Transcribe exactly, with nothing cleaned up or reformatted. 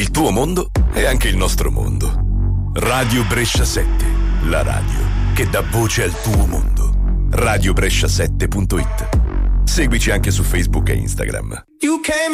Il tuo mondo è anche il nostro mondo. Radio Brescia sette, la radio che dà voce al tuo mondo. radio brescia sette punto it. Seguici anche su Facebook e Instagram. You came